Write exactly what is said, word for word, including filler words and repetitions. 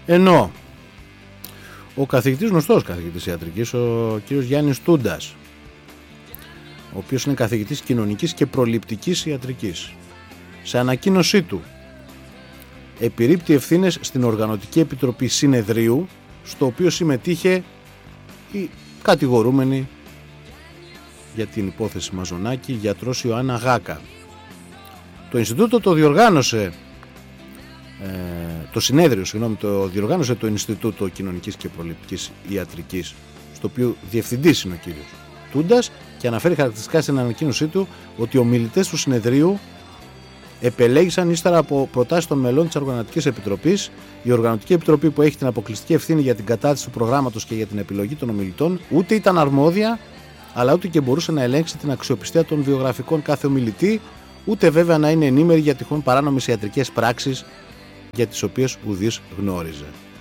Ενώ ο καθηγητής, γνωστός καθηγητής ιατρικής, ο κύριος Γιάννης Τούντας, ο οποίος είναι καθηγητής κοινωνικής και προληπτικής ιατρικής, σε ανακοίνωσή του επιρρίπτει ευθύνες στην Οργανωτική Επιτροπή Συνεδρίου, στο οποίο συμμετείχε η κατηγορούμενη για την υπόθεση Μαζονάκη, γιατρός Ιωάννα Γάκα. Το Ινστιτούτο το διοργάνωσε, ε, το συνέδριο, συγγνώμη, το διοργάνωσε το Ινστιτούτο Κοινωνικής και Προληπτικής Ιατρικής, στο οποίο διευθυντής είναι ο κύριος Τούντας, και αναφέρει χαρακτηριστικά στην ανακοίνωσή του ότι οι ομιλητές του συνεδρίου επελέγησαν ύστερα από προτάσεις των μελών της Οργανωτικής Επιτροπής. Η Οργανωτική Επιτροπή, που έχει την αποκλειστική ευθύνη για την κατάρτιση του προγράμματος και για την επιλογή των ομιλητών, ούτε ήταν αρμόδια, αλλά ούτε και μπορούσε να ελέγξει την αξιοπιστία των βιογραφικών κάθε ομιλητή, ούτε βέβαια να είναι ενήμερη για τυχόν παράνομες ιατρικές πράξεις για τις οποίες ουδής γνώριζε.